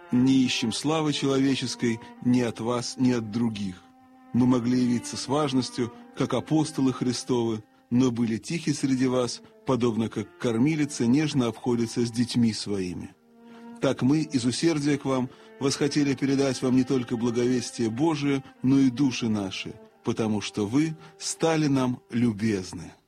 Не ищем славы человеческой ни от вас, ни от других. Мы могли явиться с важностью, как апостолы Христовы, но были тихи среди вас, подобно как кормилица нежно обходится с детьми своими. Так мы из усердия к вам восхотели передать вам не только благовестие Божие, но и души наши, потому что вы стали нам любезны.